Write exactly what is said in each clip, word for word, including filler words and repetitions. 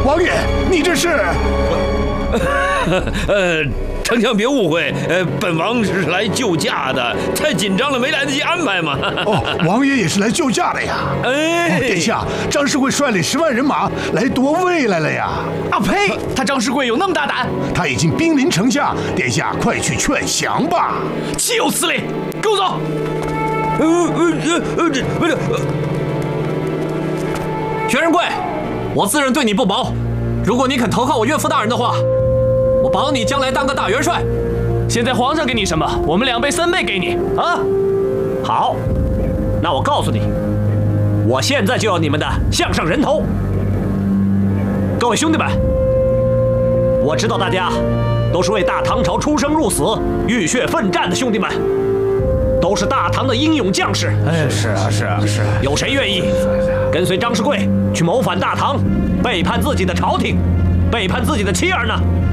王爷，你这是？ 呃，丞相别误会，呃，本王是来救驾的，太紧张了，没来得及安排嘛。 哦，王爷也是来救驾的呀。 哎， 哦、殿下，张世贵率领十万人马来夺位来了呀！ 啊呸！他张世贵有那么大胆？ 他已经兵临城下，殿下快去劝降吧。 岂有此理！跟我走。 呃呃呃呃，这不是。 薛仁贵，我自认对你不薄，如果你肯投靠我岳父大人的话，我保你将来当个大元帅。 现在皇上给你什么，我们两倍三倍给你啊！ 好，那我告诉你，我现在就要你们的项上人头。各位兄弟们，我知道大家都是为大唐朝出生入死、浴血奋战的兄弟们，都是大唐的英勇将士。 哎，是啊，是啊，是啊。 有谁愿意跟随张世贵去谋反大唐，背叛自己的朝廷，背叛自己的妻儿呢？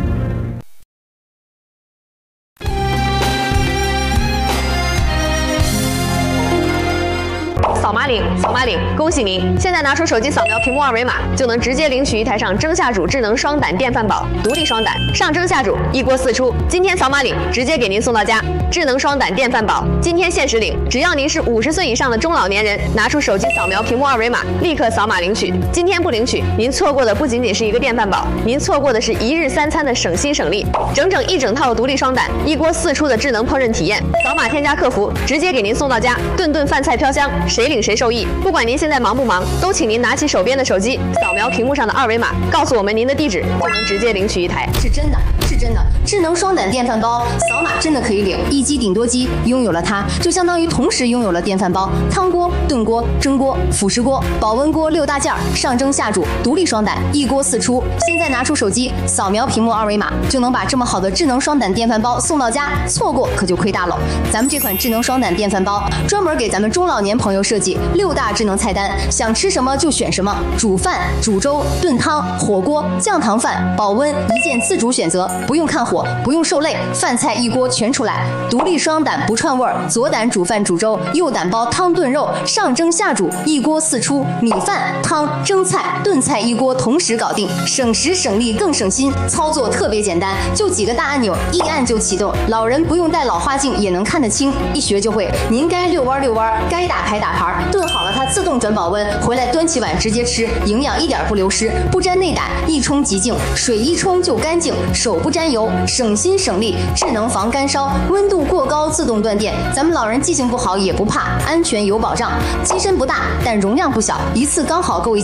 扫码领，扫码领！恭喜您！现在拿出手机扫描屏幕二维码，就能直接领取一台上蒸下煮智能双胆电饭煲，独立双胆，上蒸下煮，一锅四出。今天扫码领，直接给您送到家。智能双胆电饭煲，今天限时领，只要您是五十岁以上的中老年人，拿出手机扫描屏幕二维码，立刻扫码领取。今天不领取，您错过的不仅仅是一个电饭煲，您错过的是一日三餐的省心省力，整整一整套独立双胆，一锅四出的智能烹饪体验。扫码添加客服，直接给您送到家，顿顿饭菜飘香，谁领谁受益。不管您现在忙不忙，都请您拿起手边的手机，扫描屏幕上的二维码，告诉我们您的地址，就能直接领取一台。 是真的，是真的，智能双胆电饭煲，扫码真的可以领。一机顶多机，拥有了它，就相当于同时拥有了电饭煲、汤锅、炖锅、蒸锅、辅食锅、保温锅六大件儿，上蒸下煮，独立双胆，一锅四出。现在拿出手机，扫描屏幕二维码，就能把这么好的智能双胆电饭煲送到家，错过可就亏大了。咱们这款智能双胆电饭煲，专门给咱们中老年朋友设计。六大智能菜单，想吃什么就选什么，煮饭、煮粥、炖汤、火锅、酱糖饭、保温，一键自主选择，不用看火，不用受累，饭菜一锅全出来。独立双胆不串味儿，左胆煮饭煮粥，右胆煲汤炖肉，上蒸下煮，一锅四出，米饭、汤、蒸菜、炖菜一锅同时搞定，省时省力更省心，操作特别简单，就几个大按钮，一按就启动，老人不用戴老花镜也能看得清，一学就会。您该遛弯遛弯，该打牌打牌，炖好了它自动转保温，回来端起碗直接吃，营养一点不流失，不沾内胆，一冲即净，水一冲就干净，手不沾油，省心省力，智能防干烧，温度过高自动断电，咱们老人记性不好也不怕，安全有保障。机身不大，但容量不小，一次刚好够一。